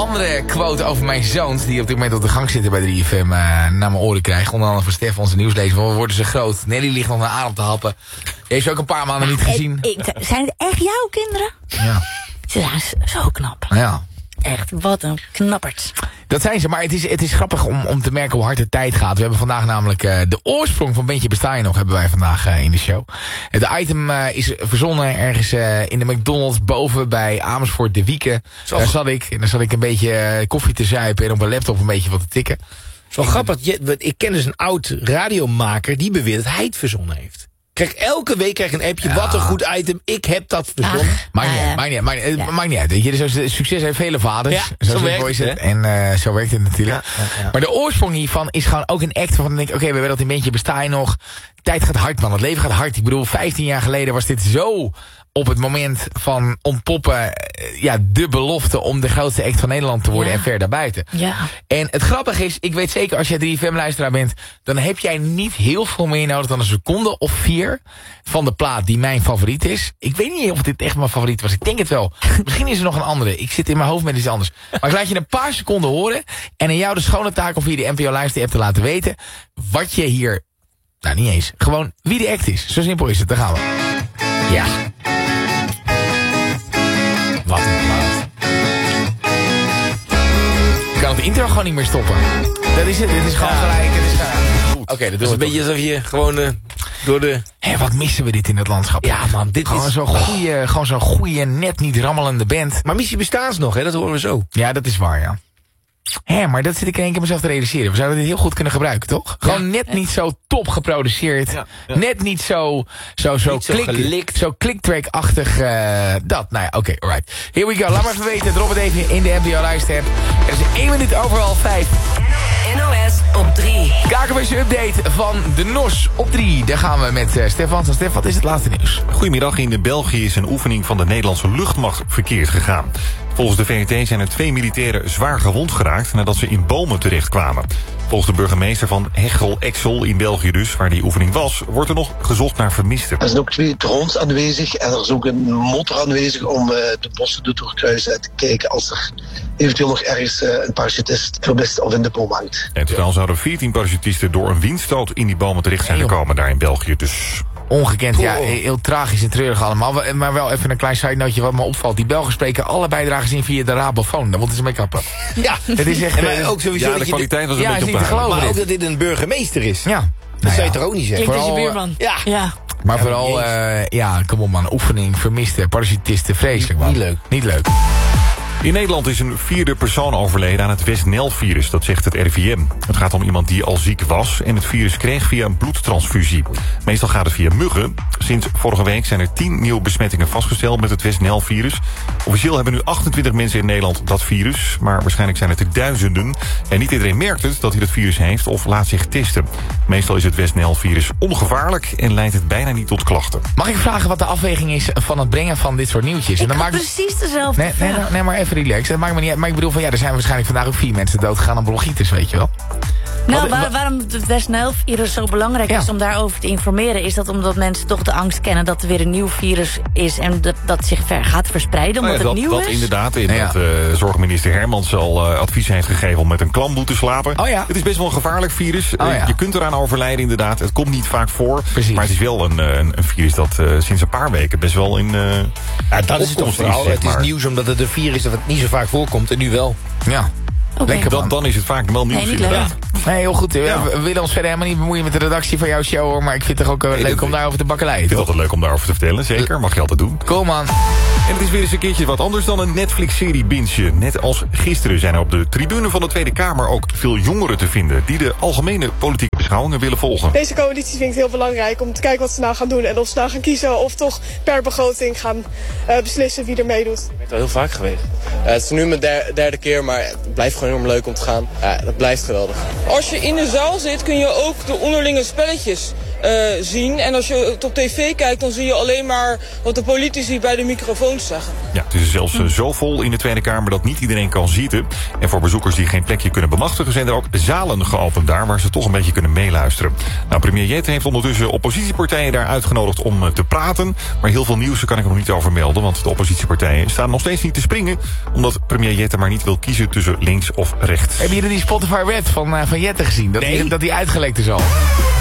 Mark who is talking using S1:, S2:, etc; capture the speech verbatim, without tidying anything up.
S1: andere quote over mijn zoons... die op dit moment op de gang zitten bij drie F M... Uh, naar mijn oren krijgen. Onder andere van Stef, onze nieuwslezer. We worden ze groot. Nelly ligt nog naar adem te happen. Die heeft ze ook een paar maanden niet gezien.
S2: Ik, ik, zijn het echt jouw kinderen?
S1: Ja.
S2: Ze zijn zo knap.
S1: Ja.
S2: Echt, wat een knappert.
S1: Dat zijn ze, maar het is, het is grappig om, om te merken hoe hard de tijd gaat. We hebben vandaag namelijk uh, de oorsprong van Bentje Besta je nog... hebben wij vandaag uh, in de show. Het item uh, is verzonnen ergens uh, in de McDonald's boven bij Amersfoort de Wieken. Daar zat ik en daar zat ik een beetje uh, koffie te zuipen... en op mijn laptop een beetje wat te tikken.
S3: Zo grappig, je, ik ken dus een oud radiomaker... die beweert dat hij het verzonnen heeft. Kijk, elke week krijg ik een appje, ja. Wat een goed item, ik heb dat verzonnen.
S1: Maakt niet uit, maakt niet uit, maakt niet uit. Maakt niet uit. Weet je, dus succes heeft vele vaders.
S3: Ja,
S1: zo
S3: zo werkt het,
S1: het. En uh, zo werkt het natuurlijk.
S3: Ja, ja, ja.
S1: Maar de oorsprong hiervan is gewoon ook een act waarvan ik denk, oké, okay, we hebben dat in Bentje Besta je nog. Tijd gaat hard, man. Het leven gaat hard. Ik bedoel, vijftien jaar geleden was dit zo... op het moment van ontpoppen, ja, de belofte om de grootste act van Nederland te worden, ja. En ver daarbuiten.
S2: Ja.
S1: En het grappige is, ik weet zeker als jij drie F M-luisteraar bent, dan heb jij niet heel veel meer nodig dan een seconde of vier van de plaat die mijn favoriet is. Ik weet niet of dit echt mijn favoriet was. Ik denk het wel. Misschien is er nog een andere. Ik zit in mijn hoofd met iets anders. Maar ik laat je een paar seconden horen en aan jou de schone taak om via de N P O Luister app te laten weten wat je hier, nou niet eens, gewoon wie de act is. Zo simpel is het. Daar gaan we. Ja. Wat een plaat. Ik kan het intro gewoon niet meer stoppen. Dat is het. Dit is gewoon ja. gelijk. Oké, okay, dat doen we.
S3: Het is een beetje alsof je gewoon uh, door de...
S1: Hé, wat missen we dit in het landschap?
S3: Ja man, dit
S1: gewoon
S3: is...
S1: Zo'n goeie, gewoon zo'n goeie, net niet rammelende band.
S3: Maar missie bestaat nog, hè? Dat horen we zo.
S1: Ja, dat is waar, ja. Hé, maar dat zit ik in één keer mezelf te realiseren. We zouden dit heel goed kunnen gebruiken, toch? Ja, gewoon net niet zo top geproduceerd. Ja, ja. Net niet zo zo, zo,
S3: niet zo
S1: klik,
S3: gelikt.
S1: Zo clicktrack-achtig uh, dat. Nou ja, oké, okay, alright. Here we go. Laat maar even weten. Drop het even in de N P O Luister app. Er is één minuut over half vijf.
S4: N O S op drie.
S1: K K B's update van de N O S op drie. Daar gaan we met uh, Stefan. Stef, wat is het laatste nieuws?
S5: Goedemiddag. In België is een oefening van de Nederlandse luchtmacht verkeerd gegaan. Volgens de V R T zijn er twee militairen zwaar gewond geraakt nadat ze in bomen terechtkwamen. Volgens de burgemeester van Hechel-Exel in België dus, waar die oefening was, wordt er nog gezocht naar vermisten.
S6: Er zijn ook twee drones aanwezig en er is ook een motor aanwezig om uh, de bossen te doorkruisen en te kijken als er eventueel nog ergens uh, een parachutist vermist of in de boom hangt.
S5: In totaal zouden veertien parachutisten door een windstoot in die bomen terecht zijn gekomen daar in België. Dus...
S1: Ongekend, ja, heel tragisch en treurig allemaal. Maar wel even een klein side noteje wat me opvalt. Die Belgen spreken alle bijdragers in via de Rabofoon. Daar moeten ze mee kappen.
S3: Ja,
S1: het is echt...
S3: En ook sowieso
S5: ja, de kwaliteit was een
S1: ja,
S5: beetje op de
S3: Maar ook dat dit een burgemeester is.
S1: Ja.
S3: Dat
S1: nou
S3: zou
S1: ja.
S3: je toch ook niet zeggen?
S2: Klinkt als je buurman.
S3: Ja.
S2: ja.
S1: Maar
S3: ja,
S1: vooral, uh, ja, kom op man. Oefening, vermisten, parachutisten, vreselijk man.
S3: Niet leuk.
S1: Niet leuk.
S5: In Nederland is een vierde persoon overleden aan het West-Nijl-virus, dat zegt het R I V M. Het gaat om iemand die al ziek was en het virus kreeg via een bloedtransfusie. Meestal gaat het via muggen. Sinds vorige week zijn er tien nieuwe besmettingen vastgesteld met het West-Nijl-virus. Officieel hebben nu achtentwintig mensen in Nederland dat virus, maar waarschijnlijk zijn het er duizenden. En niet iedereen merkt het dat hij het virus heeft of laat zich testen. Meestal is het West-Nijl-virus ongevaarlijk en leidt het bijna niet tot klachten.
S1: Mag ik vragen wat de afweging is van het brengen van dit soort nieuwtjes?
S2: Ik
S1: en dan
S2: had
S1: maakt...
S2: precies dezelfde
S1: nee, nee, nee, nee, maar even relax. Dat maakt me niet uit. Maar ik bedoel van ja, er zijn waarschijnlijk vandaag ook vier mensen doodgegaan aan bronchitis, weet je wel.
S2: Nou, waar, waarom het West-Nijl-virus zo belangrijk
S1: ja.
S2: is om daarover te informeren, is dat omdat mensen toch de angst kennen dat er weer een nieuw virus is en dat, dat zich ver gaat verspreiden omdat
S5: oh ja, dat,
S2: het nieuw
S5: dat
S2: is.
S5: Inderdaad, in
S1: ja.
S5: dat uh, zorgminister Hermans al uh, advies heeft gegeven om met een klamboe te slapen.
S1: Oh ja.
S5: Het is best wel een gevaarlijk virus.
S1: Oh ja.
S5: Je kunt eraan overlijden inderdaad. Het komt niet vaak voor.
S1: Precies.
S5: Maar het is wel een, een, een virus dat uh, sinds een paar weken best wel in uh,
S3: ja, dat is het toch vooral.
S5: Is,
S3: het is
S5: maar.
S3: nieuws omdat het een virus is dat het niet zo vaak voorkomt en nu wel.
S1: Ja.
S2: Okay.
S1: Lekker
S5: dan, dan is het vaak wel nieuws
S2: nee,
S5: inderdaad.
S1: Nee, heel goed.
S5: Ja.
S1: We willen ons verder helemaal niet bemoeien met de redactie van jouw show, hoor. Maar ik vind het toch ook uh,
S5: nee,
S1: leuk
S5: dat,
S1: om daarover te bakkeleien.
S5: Ik vind het altijd leuk om daarover te vertellen. Zeker, mag je altijd doen.
S1: Kom man.
S5: En het is weer eens een keertje wat anders dan een Netflix-serie binge. Net als gisteren zijn er op de tribune van de Tweede Kamer ook veel jongeren te vinden die de algemene politieke beschouwingen willen volgen.
S7: Deze coalitie vind ik heel belangrijk om te kijken wat ze nou gaan doen en of ze nou gaan kiezen of toch per begroting gaan uh, beslissen wie er meedoet.
S8: Ik ben er al heel vaak geweest. Uh, het is nu mijn der, derde keer, maar het blijft gewoon enorm leuk om te gaan. Uh, dat blijft geweldig.
S9: Als je in de zaal zit kun je ook de onderlinge spelletjes
S7: uh, zien. En als je het op tv kijkt, dan zie je alleen maar wat de politici bij de microfoons zeggen.
S5: Ja, het is zelfs uh, zo vol in de Tweede Kamer dat niet iedereen kan zitten. En voor bezoekers die geen plekje kunnen bemachtigen zijn er ook zalen geopend daar waar ze toch een beetje kunnen meeluisteren. Nou, premier Jette heeft ondertussen oppositiepartijen daar uitgenodigd om uh, te praten. Maar heel veel nieuws kan ik er nog niet over melden, want de oppositiepartijen staan nog steeds niet te springen, omdat premier Jette maar niet wil kiezen tussen links of rechts.
S1: Hebben jullie die Spotify Red van, uh, van Jette gezien? Dat,
S3: nee.
S1: die, dat die uitgelekt is al.